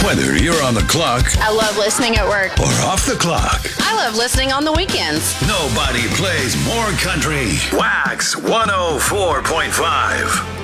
Whether you're on the clock I love listening at work. or off the clock, I love listening on the weekends. nobody plays more country. Wax 104.5.